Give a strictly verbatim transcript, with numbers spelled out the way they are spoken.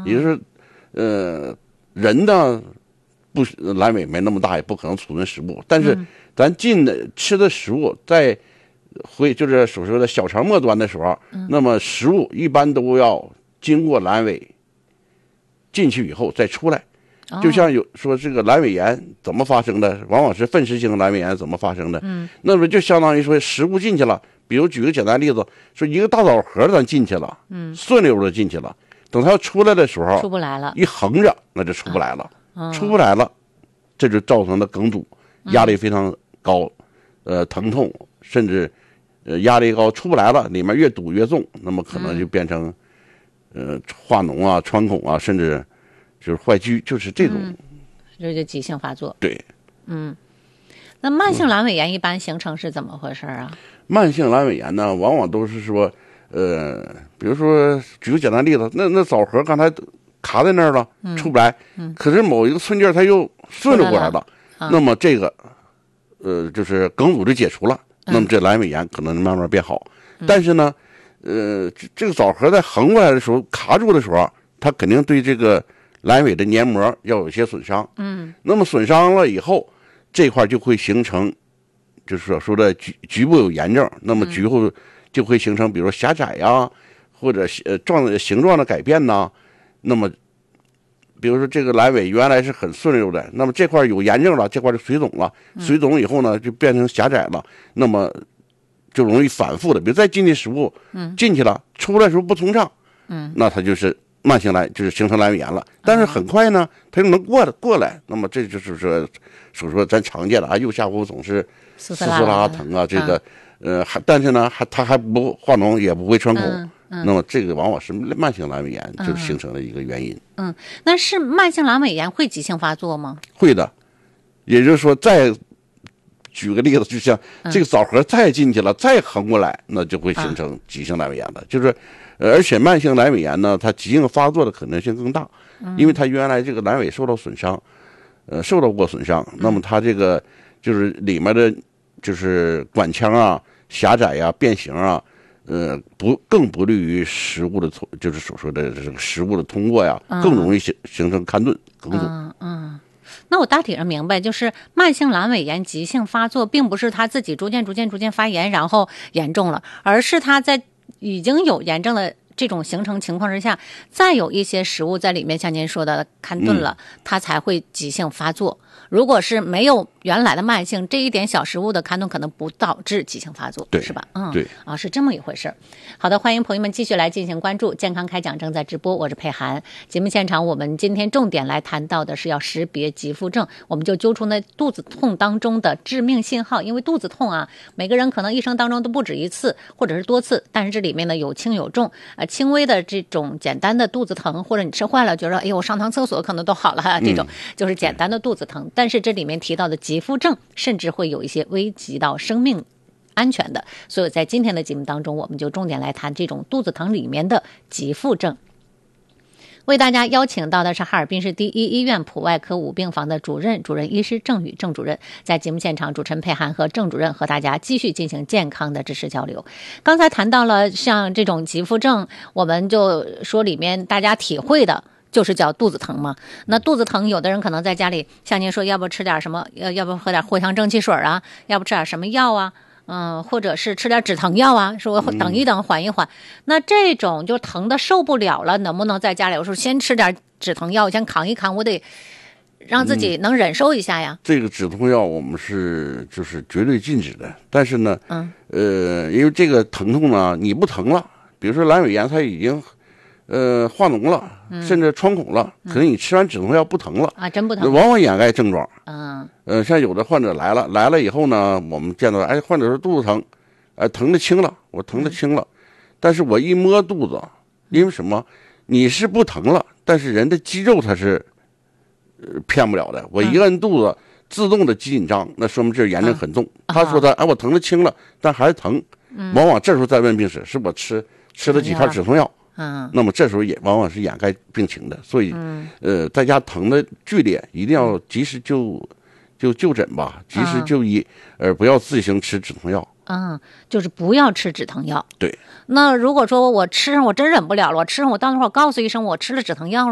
也就是呃人呢不阑尾没那么大，也不可能储存食物，但是咱进的吃的食物在会就是所说的小肠末端的时候，嗯、那么食物一般都要经过阑尾进去以后再出来。就像有说这个阑尾炎怎么发生的，往往是粪湿性阑尾炎怎么发生的。嗯，那么就相当于说食物进去了，比如举个简单例子，说一个大枣核咱进去了，嗯，顺溜的进去了，等它要出来的时候， 出不来了， 一横着那就出不来了，啊、出不来了，这就造成了梗阻，压力非常高，嗯、呃，疼痛，甚至呃压力高出不来了，里面越堵越重，那么可能就变成、嗯、呃化脓啊、穿孔啊，甚至。就是坏疽，就是这种，嗯、 这就急性发作。 对， 嗯，那慢性阑尾炎一般形成是怎么回事啊？ 慢性阑尾炎呢，往往都是说，呃，比如说举个简单例子，那那枣核刚才卡在那儿了，嗯、出不来，嗯、可是某一个寸劲它又顺着过来了，了啊、那么这个，呃，就是梗阻就解除了，嗯、那么这阑尾炎可能慢慢变好。嗯、但是呢，呃，这这个枣核在横过来的时候卡住的时候，它肯定对这个阑尾的黏膜要有些损伤，嗯，那么损伤了以后，这块就会形成，就是所说的局局部有炎症，那么局部就会形成，比如说狭窄呀、啊，或者呃状形状的改变呐、啊。那么，比如说这个阑尾原来是很顺溜的，那么这块有炎症了，这块就水肿了，水肿以后呢就变成狭窄了，那么就容易反复的，比如再进去食物，嗯，进去了，出来的时候不通畅，嗯，那它就是慢性阑就是形成阑尾炎了，但是很快呢，它又能过过来，那么这就是说，所说咱常见的啊，右下腹总是嘶嘶拉拉疼啊，这个呃还但是呢还它还不化脓，也不会穿孔，嗯嗯、那么这个往往是慢性阑尾炎就是形成的一个原因。 嗯，那是慢性阑尾炎会急性发作吗？ 会的，也就是说再举个例子，就像这个枣核再进去了，嗯、再横过来，那就会形成急性阑尾炎了，就是呃，而且慢性阑尾炎呢，它急性发作的可能性更大，因为它原来这个阑尾受到损伤，呃，受到过损伤，那么它这个就是里面的就是管腔啊狭窄呀、啊、变形啊，呃，不更不利于食物的通，就是所说的这个食物的通过呀，更容易形形成勘顿梗阻。 嗯嗯。那我大体上明白，就是慢性阑尾炎急性发作，并不是他自己逐渐逐渐逐渐发炎，然后严重了，而是他在已经有炎症的这种形成情况之下，再有一些食物在里面，像您说的勘顿了，嗯、它才会急性发作。如果是没有原来的慢性，这一点小食物的勘顿可能不导致急性发作， 对， 是吧？嗯， 对， 啊，是这么一回事。好的，欢迎朋友们继续来进行关注，健康开讲正在直播，我是佩涵。节目现场，我们今天重点来谈到的是要识别急腹症，我们就揪出那肚子痛当中的致命信号。因为肚子痛啊，每个人可能一生当中都不止一次，或者是多次，但是这里面呢有轻有重，呃，轻微的这种简单的肚子疼，或者你吃坏了觉得哎呦我上趟厕所可能都好了哈，这种就是简单的肚子疼。但是这里面提到的急腹症，甚至会有一些危及到生命安全的，所以在今天的节目当中，我们就重点来谈这种肚子疼里面的急腹症。为大家邀请到的是哈尔滨市第一医院普外科五病房的主任主任医师郑宇郑主任，在节目现场，主持人佩涵和郑主任和大家继续进行健康的知识交流。刚才谈到了像这种急腹症，我们就说里面大家体会的就是叫肚子疼嘛。那肚子疼，有的人可能在家里像您说，要不吃点什么，要要不喝点藿香正气水啊，要不吃点什么药啊，嗯，或者是吃点止疼药啊，说等一等缓一缓。嗯、那这种就疼的受不了了，能不能在家里我说先吃点止疼药，先扛一扛，我得让自己能忍受一下呀？嗯、 这个止痛药我们是就是绝对禁止的，但是呢，嗯，呃，因为这个疼痛呢，你不疼了，比如说阑尾炎，它已经。呃，化脓了，甚至穿孔了，嗯、可能你吃完止痛药不疼了啊，真不疼， 往往掩盖症状。 嗯， 呃，像有的患者来了，来了以后呢，我们见到，哎，患者说肚子疼，哎，疼的轻了，我疼的轻了，嗯、但是我一摸肚子，因为什么？你是不疼了，但是人的肌肉它是，呃，骗不了的。我一摁肚子，嗯、自动的肌紧张，那说明这炎症很重。嗯、他说他，哎，我疼的轻了，但还是疼。嗯、往往这时候再问病史，是我吃吃了几片止痛药。嗯，那么这时候也往往是掩盖病情的，所以，嗯、呃，在家疼的剧烈，一定要及时就就就诊吧，及时就医，而、嗯、不要自行吃止痛药。 嗯，就是不要吃止疼药。 对。 那如果说我吃上我真忍不了了，我吃上我到那会儿告诉医生我吃了止疼药了。